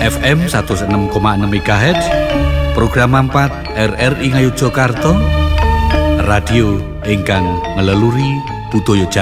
FM 106,6 MHz, program 4 RRI Ngayogyakarta, radio ingkang ngeleluri budaya Jawi.